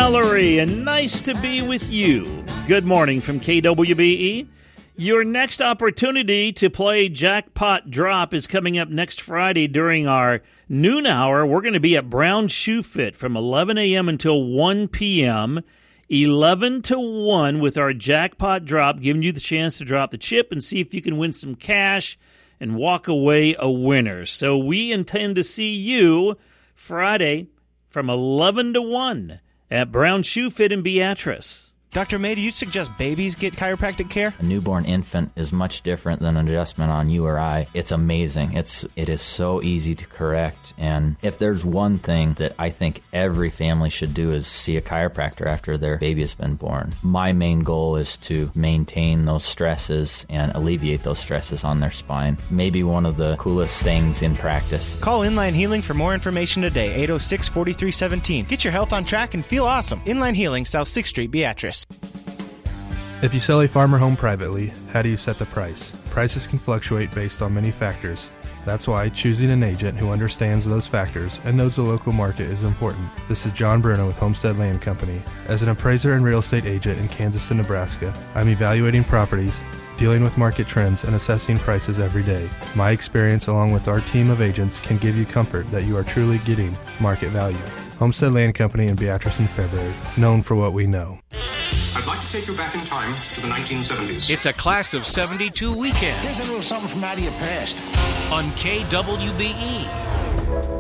Mallory, and nice to be with you. Good morning from KWBE. Your next opportunity to play Jackpot Drop is coming up next Friday during our noon hour. We're going to be at Brown Shoe Fit from 11 a.m. until 1 p.m., 11 to 1 with our Jackpot Drop, giving you the chance to drop the chip and see if you can win some cash and walk away a winner. So we intend to see you Friday from 11 to 1 at Brown Shoe Fit in Beatrice. Dr. May, do you suggest babies get chiropractic care? A newborn infant is much different than an adjustment on you or I. It's amazing. It is so easy to correct. And if there's one thing that I think every family should do is see a chiropractor after their baby has been born. My main goal is to maintain those stresses and alleviate those stresses on their spine. Maybe one of the coolest things in practice. Call Inline Healing for more information today, 806-4317. Get your health on track and feel awesome. Inline Healing, South 6th Street, Beatrice. If you sell a farmer home privately, how do you set the price? Prices can fluctuate based on many factors. That's why choosing an agent who understands those factors and knows the local market is important. This is John Bruno with Homestead Land Company. As an appraiser and real estate agent in Kansas and Nebraska, I'm evaluating properties, dealing with market trends, and assessing prices every day. My experience along with our team of agents can give you comfort that you are truly getting market value. Homestead Land Company in Beatrice and Fairbury, known for what we know. I'd like to take you back in time to the 1970s. It's a Class of 72 weekend. Here's a little something from out of your past. On KWBE.